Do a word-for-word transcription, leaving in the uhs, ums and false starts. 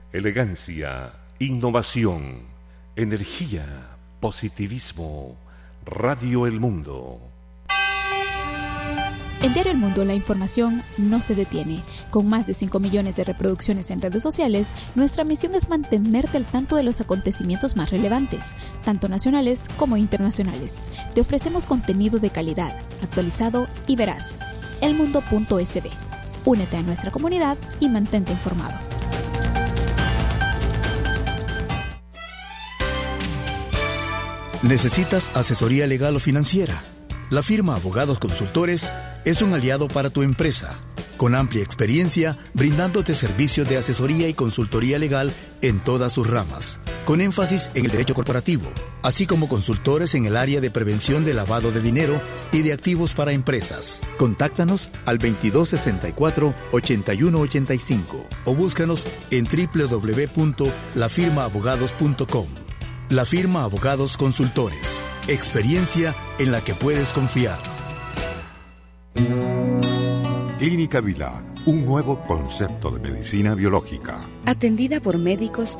elegancia, innovación, energía, positivismo. Radio El Mundo. En Diario El Mundo la información no se detiene. Con más de cinco millones de reproducciones en redes sociales, nuestra misión es mantenerte al tanto de los acontecimientos más relevantes, tanto nacionales como internacionales. Te ofrecemos contenido de calidad, actualizado y veraz. el mundo punto es be. Únete a nuestra comunidad y mantente informado. ¿Necesitas asesoría legal o financiera? La firma Abogados Consultores es un aliado para tu empresa, con amplia experiencia brindándote servicios de asesoría y consultoría legal en todas sus ramas, con énfasis en el derecho corporativo, así como consultores en el área de prevención de lavado de dinero y de activos para empresas. Contáctanos al veintidós sesenta y cuatro, ochenta y uno ochenta y cinco o búscanos en doble u doble u doble u punto la firma abogados punto com. La firma Abogados Consultores. Experiencia en la que puedes confiar. Clínica Vila, un nuevo concepto de medicina biológica. Atendida por médicos